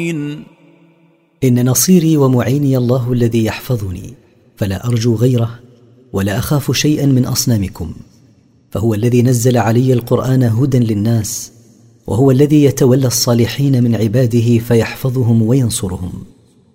إن نصيري ومعيني الله الذي يحفظني، فلا أرجو غيره ولا أخاف شيئا من أصنامكم، فهو الذي نزل علي القرآن هدى للناس، وهو الذي يتولى الصالحين من عباده فيحفظهم وينصرهم.